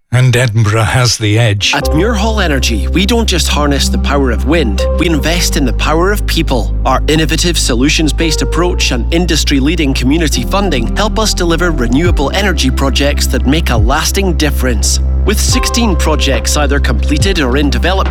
And Edinburgh has the edge. At Muirhall Energy, we don't just harness the power of wind, we invest in the power of people. Our innovative solutions-based approach and industry-leading community funding help us deliver renewable energy projects that make a lasting difference. With 16 projects either completed or in development,